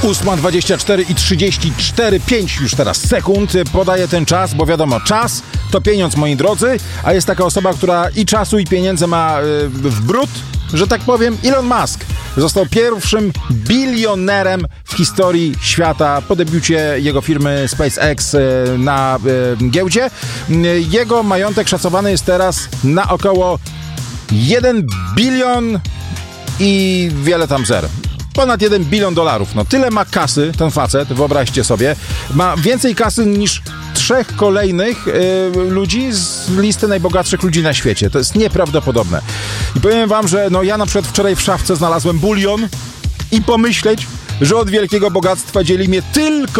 8:24 i 34,5 już teraz sekund. Podaję ten czas, bo wiadomo, czas to pieniądz, moi drodzy, a jest taka osoba, która i czasu, i pieniędzy ma w bród, że tak powiem. Elon Musk został pierwszym bilionerem w historii świata po debiucie jego firmy SpaceX na giełdzie. Jego majątek szacowany jest teraz na około 1 bilion i wiele tam zer. Ponad 1 bilion dolarów. No tyle ma kasy ten facet, wyobraźcie sobie. Ma więcej kasy niż 3 kolejnych ludzi z listy najbogatszych ludzi na świecie. To jest nieprawdopodobne. I powiem wam, że no ja na przykład wczoraj w szafce znalazłem bulion i pomyśleć, że od wielkiego bogactwa dzieli mnie tylko